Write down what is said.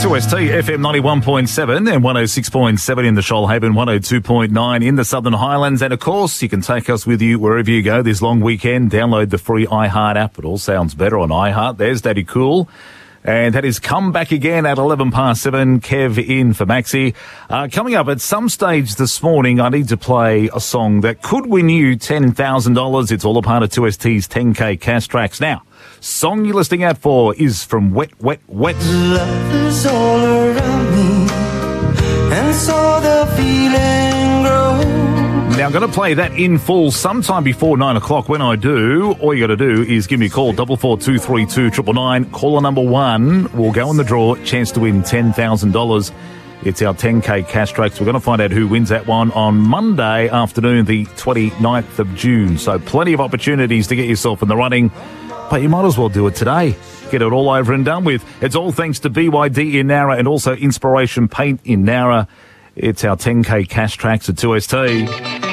2ST, FM 91.7 and 106.7 in the Shoalhaven, 102.9 in the Southern Highlands. And, of course, you can take us with you wherever you go this long weekend. Download the free iHeart app. It all sounds better on iHeart. There's Daddy Cool. And that is Come Back Again at 7:11. Kev in for Maxi. Coming up at some stage this morning, I need to play a song that could win you $10,000. It's all a part of 2ST's 10K Cash Tracks. Now, song you're listening out for is from Wet, Wet, Wet. Love is all around me, and so the feeling grows. Now, I'm going to play that in full sometime before 9 o'clock. When I do, all you got to do is give me a call, 442332 999. Caller number 1 will go in the draw, chance to win $10,000. It's our 10K Cash Tracks. We're going to find out who wins that one on Monday afternoon, the 29th of June. So plenty of opportunities to get yourself in the running, but you might as well do it today. Get it all over and done with. It's all thanks to BYD in Nowra and also Inspiration Paint in Nowra. It's our 10K Cash Tracks at 2ST.